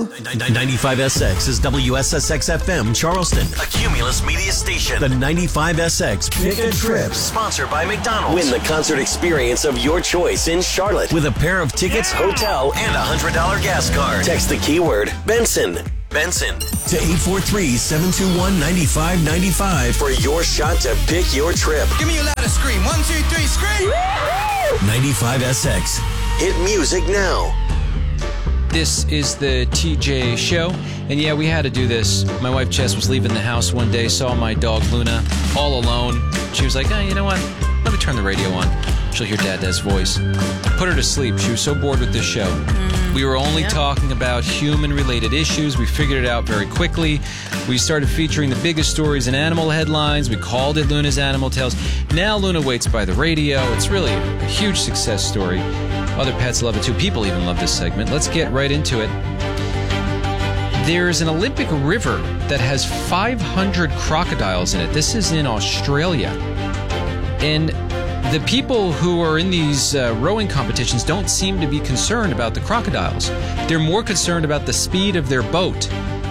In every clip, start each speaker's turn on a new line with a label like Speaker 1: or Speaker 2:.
Speaker 1: 95SX is WSSX-FM Charleston, a Cumulus media station. The 95SX Pick a Trip, sponsored by McDonald's. Win the concert experience of your choice in Charlotte with a pair of tickets, hotel, and a $100 gas card. Text the keyword Benson to 843-721-9595 for your shot to pick your trip.
Speaker 2: Give me a louder scream. 1, 2, 3, scream!
Speaker 1: 95SX. Hit music now.
Speaker 3: This is the TJ Show, and yeah, we had to do this. My wife Jess was leaving the house one day, saw my dog Luna all alone. She was like, you know what? Let me turn the radio on. She'll hear Dad's voice. Put her to sleep. She was so bored with this show. We were only talking about human-related issues. We figured it out very quickly. We started featuring the biggest stories in animal headlines. We called it Luna's Animal Tales. Now Luna waits by the radio. It's really a huge success story. Other pets love it too. People even love this segment. Let's get right into it. There's an Olympic river that has 500 crocodiles in it. This is in Australia. And the people who are in these rowing competitions don't seem to be concerned about the crocodiles. They're more concerned about the speed of their boat.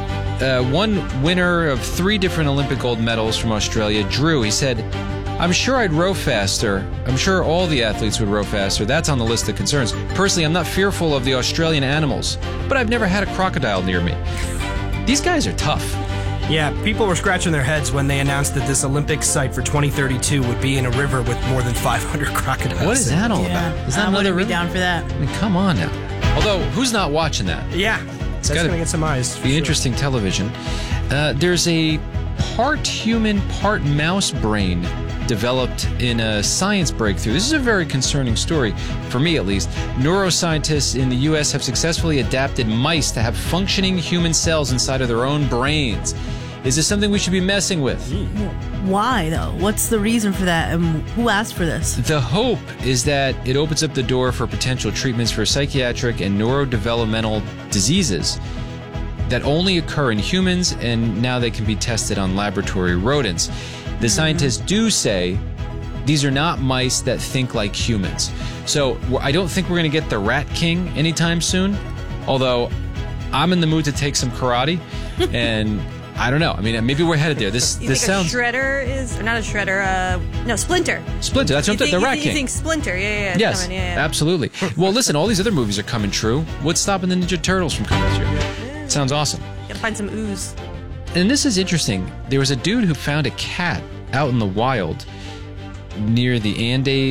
Speaker 3: One winner of 3 different Olympic gold medals from Australia, Drew, he said, I'm sure I'd row faster. I'm sure all the athletes would row faster. That's on the list of concerns. Personally, I'm not fearful of the Australian animals, but I've never had a crocodile near me. These guys are tough.
Speaker 4: Yeah, people were scratching their heads when they announced that this Olympic site for 2032 would be in a river with more than 500 crocodiles.
Speaker 3: What is that all about? Is that another river?
Speaker 5: Be down for that.
Speaker 3: I mean, come on now. Although, who's not watching that?
Speaker 4: Yeah, that's going to get some eyes.
Speaker 3: Be interesting television. There's a part human, part mouse brain developed in a science breakthrough. This is a very concerning story, for me at least. Neuroscientists in the U.S. have successfully adapted mice to have functioning human cells inside of their own brains. Is this something we should be messing with?
Speaker 5: Why, though? What's the reason for that, and who asked for this?
Speaker 3: The hope is that it opens up the door for potential treatments for psychiatric and neurodevelopmental diseases that only occur in humans, and now they can be tested on laboratory rodents. The scientists do say these are not mice that think like humans. So I don't think we're going to get the Rat King anytime soon, although I'm in the mood to take some karate, and I don't know. I mean, maybe we're headed there. This sounds...
Speaker 6: a shredder is... Or not a shredder, no, Splinter.
Speaker 3: Splinter, that's what the Rat King.
Speaker 6: You think Splinter, yeah.
Speaker 3: Yes,
Speaker 6: coming,
Speaker 3: absolutely. Well, listen, all these other movies are coming true. What's stopping the Ninja Turtles from coming true? Sounds awesome.
Speaker 6: Gotta find some ooze.
Speaker 3: And this is interesting. There was a dude who found a cat out in the wild near the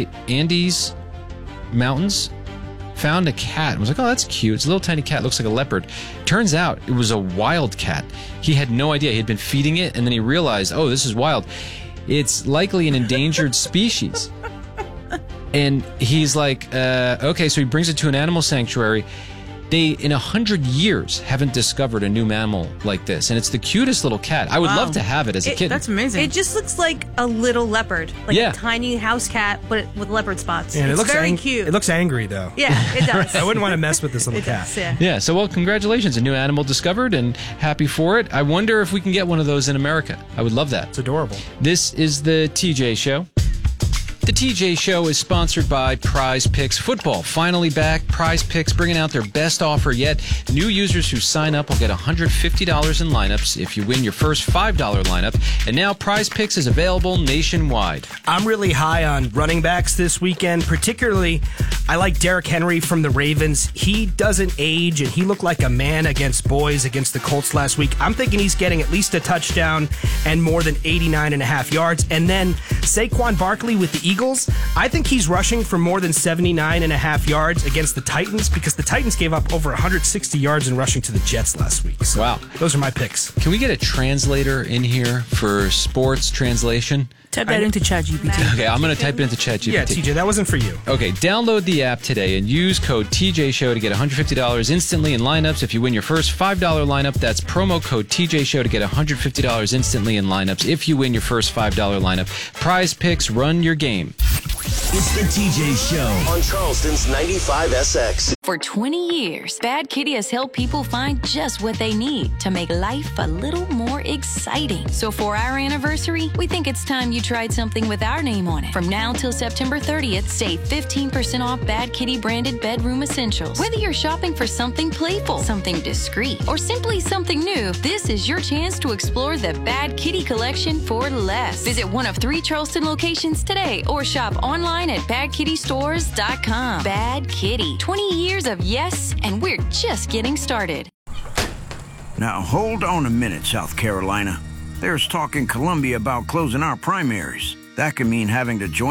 Speaker 3: Andes Mountains. Found a cat and was like, oh, that's cute. It's a little tiny cat. Looks like a leopard. Turns out it was a wild cat. He had no idea. He had been feeding it, and then he realized, oh, this is wild. It's likely an endangered species. And he's like, okay, so he brings it to an animal sanctuary. They, in 100 years, haven't discovered a new mammal like this. And it's the cutest little cat. I would love to have it as a kitten.
Speaker 5: That's amazing.
Speaker 6: It just looks like a little leopard. Like a tiny house cat, but with leopard spots.
Speaker 4: And
Speaker 6: it's very cute.
Speaker 4: It looks angry, though.
Speaker 6: Yeah, it does.
Speaker 4: I wouldn't want to mess with this little cat.
Speaker 6: Does,
Speaker 3: yeah, so, well, congratulations. A new animal discovered, and happy for it. I wonder if we can get one of those in America. I would love that.
Speaker 4: It's adorable.
Speaker 3: This is the TJ Show. The TJ Show is sponsored by Prize Picks Football. Finally back, Prize Picks bringing out their best offer yet. New users who sign up will get $150 in lineups if you win your first $5 lineup. And now Prize Picks is available nationwide.
Speaker 4: I'm really high on running backs this weekend. Particularly, I like Derrick Henry from the Ravens. He doesn't age, and he looked like a man against boys against the Colts last week. I'm thinking he's getting at least a touchdown and more than 89.5 yards. And then Saquon Barkley with the Eagles, I think he's rushing for more than 79.5 yards against the Titans, because the Titans gave up over 160 yards in rushing to the Jets last week. So
Speaker 3: wow.
Speaker 4: Those are my picks.
Speaker 3: Can we get a translator in here for sports translation?
Speaker 5: Type that into ChatGPT.
Speaker 3: Okay, I'm going to type it into ChatGPT.
Speaker 4: Yeah, TJ, that wasn't for you.
Speaker 3: Okay, download the app today and use code TJShow to get $150 instantly in lineups. If you win your first $5 lineup, that's promo code TJShow to get $150 instantly in lineups. If you win your first $5 lineup, Prize Picks, run your game.
Speaker 1: It's the TJ Show on Charleston's 95SX.
Speaker 7: For 20 years, Bad Kitty has helped people find just what they need to make life a little more exciting. So for our anniversary, we think it's time you tried something with our name on it. From now till September 30th, save 15% off Bad Kitty branded bedroom essentials. Whether you're shopping for something playful, something discreet, or simply something new, this is your chance to explore the Bad Kitty collection for less. Visit one of 3 Charleston locations today or shop online at badkittystores.com. Bad Kitty, 20 years of yes, and we're just getting started.
Speaker 8: Now, hold on a minute, South Carolina. There's talk in Columbia about closing our primaries. That could mean having to join